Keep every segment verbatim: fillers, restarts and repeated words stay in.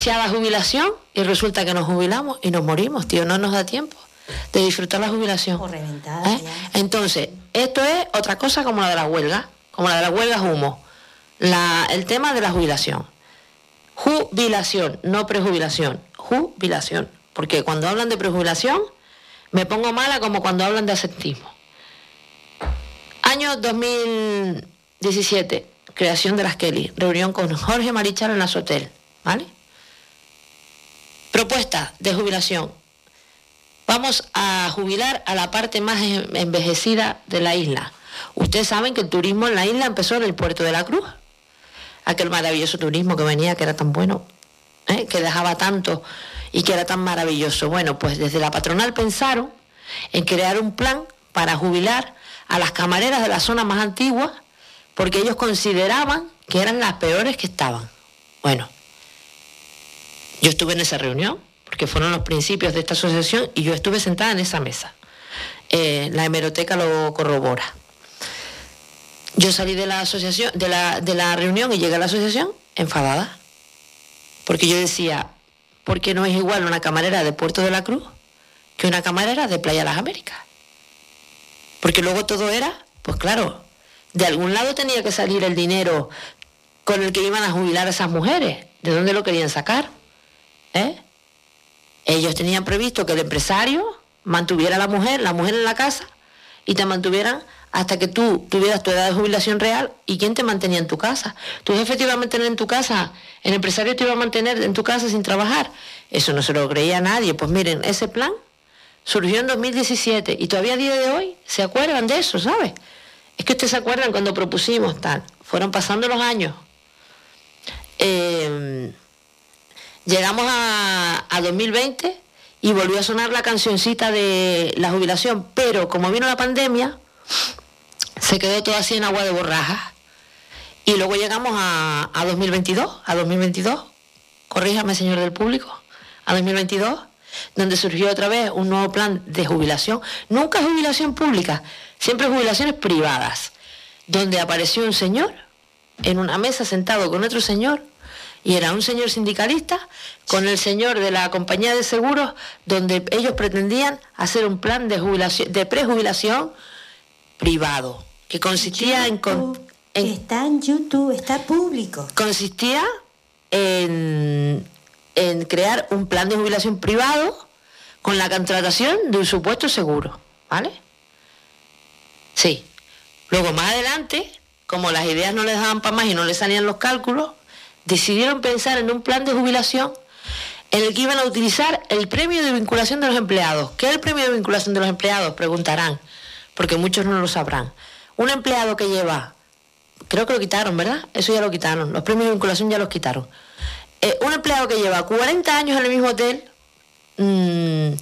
la jubilación y resulta que nos jubilamos y nos morimos, tío, no nos da tiempo de disfrutar la jubilación. O reventada, ¿Eh? Entonces, esto es otra cosa como la de la huelga, como la de la huelga es humo. La, el tema de la jubilación. Jubilación, no prejubilación. Jubilación. Porque cuando hablan de prejubilación, me pongo mala como cuando hablan de ascentismo. Año dos mil diecisiete, creación de las Kelly, reunión con Jorge Marichal en la Sotel, ¿vale? Propuesta de jubilación. Vamos a jubilar a la parte más envejecida de la isla. Ustedes saben que el turismo en la isla empezó en el Puerto de la Cruz. Aquel maravilloso turismo que venía, que era tan bueno, ¿eh? que dejaba tanto y que era tan maravilloso. Bueno, pues desde la patronal pensaron en crear un plan para jubilar a las camareras de la zona más antigua, porque ellos consideraban que eran las peores que estaban. Bueno, yo estuve en esa reunión, porque fueron los principios de esta asociación, y yo estuve sentada en esa mesa. Eh, la hemeroteca lo corrobora. Yo salí de la asociación, de la, de la reunión y llegué a la asociación enfadada. Porque yo decía, ¿por qué no es igual una camarera de Puerto de la Cruz que una camarera de Playa Las Américas? Porque luego todo era, pues claro, de algún lado tenía que salir el dinero con el que iban a jubilar a esas mujeres. ¿De dónde lo querían sacar? ¿Eh? Ellos tenían previsto que el empresario mantuviera a la mujer, la mujer en la casa, y te mantuvieran hasta que tú tuvieras tu edad de jubilación real. ¿Y quién te mantenía en tu casa? ¿Tu jefe te iba a mantener en tu casa? ¿El empresario te iba a mantener en tu casa sin trabajar? Eso no se lo creía a nadie. Pues miren, ese plan surgió en dos mil diecisiete y todavía a día de hoy se acuerdan de eso, ¿sabes? Es que ustedes se acuerdan cuando propusimos tal. Fueron pasando los años. Eh, llegamos a, a dos mil veinte y volvió a sonar la cancioncita de la jubilación, pero como vino la pandemia, se quedó todo así en agua de borrajas. Y luego llegamos a, a dos mil veintidós, a dos mil veintidós, corríjame señor del público, a dos mil veintidós, donde surgió otra vez un nuevo plan de jubilación. Nunca jubilación pública, siempre jubilaciones privadas, donde apareció un señor en una mesa sentado con otro señor, y era un señor sindicalista con el señor de la compañía de seguros, donde ellos pretendían hacer un plan de jubilación, de prejubilación privado, que consistía YouTube, en, en... Está en YouTube, está público. Consistía en, en crear un plan de jubilación privado con la contratación de un supuesto seguro, ¿vale? Sí. Luego, más adelante, como las ideas no les daban para más y no les salían los cálculos, decidieron pensar en un plan de jubilación en el que iban a utilizar el premio de vinculación de los empleados. ¿Qué es el premio de vinculación de los empleados? Preguntarán, porque muchos no lo sabrán. Un empleado que lleva, creo que lo quitaron, ¿verdad? Eso ya lo quitaron, los premios de vinculación ya los quitaron. Eh, un empleado que lleva cuarenta años en el mismo hotel mmm,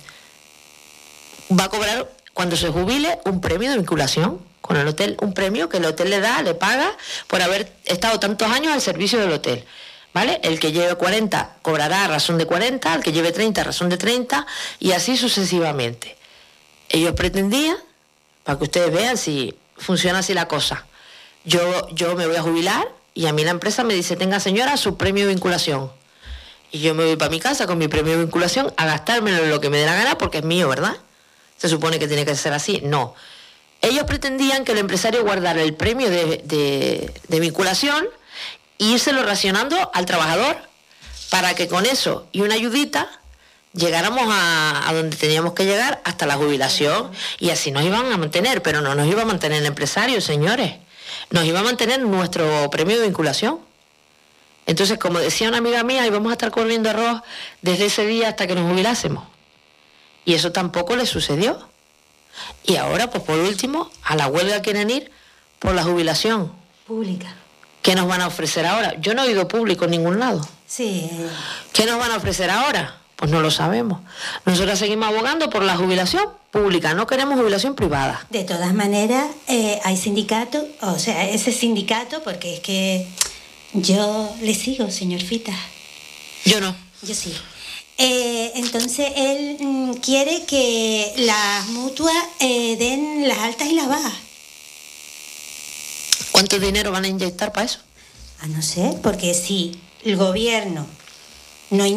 va a cobrar, cuando se jubile, un premio de vinculación con el hotel, un premio que el hotel le da, le paga por haber estado tantos años al servicio del hotel, ¿vale? El que lleve cuarenta cobrará a razón de cuarenta, el que lleve treinta a razón de treinta, y así sucesivamente. Ellos pretendían, para que ustedes vean si funciona así la cosa, yo, yo me voy a jubilar y a mí la empresa me dice, tenga señora su premio de vinculación, y yo me voy para mi casa con mi premio de vinculación a gastármelo en lo que me dé la gana porque es mío, ¿verdad? Se supone que tiene que ser así. No. Ellos pretendían que el empresario guardara el premio de, de, de vinculación e írselo racionando al trabajador para que con eso y una ayudita llegáramos a, a donde teníamos que llegar hasta la jubilación, y así nos iban a mantener, pero no nos iba a mantener el empresario, señores. Nos iba a mantener nuestro premio de vinculación. Entonces, como decía una amiga mía, íbamos a estar corriendo arroz desde ese día hasta que nos jubilásemos. Y eso tampoco le sucedió. Y ahora, pues por último, a la huelga quieren ir por la jubilación pública. ¿Qué nos van a ofrecer ahora? Yo no he oído público en ningún lado. Sí. ¿Qué nos van a ofrecer ahora? Pues no lo sabemos. Nosotros seguimos abogando por la jubilación pública, no queremos jubilación privada. De todas maneras, eh, hay sindicatos, o sea, ese sindicato, porque es que yo le sigo, señor Fita. Yo no. Yo sí. Eh, entonces, él mm, quiere que las mutuas eh, den las altas y las bajas. ¿Cuánto dinero van a inyectar para eso? Ah, no sé, porque si el gobierno no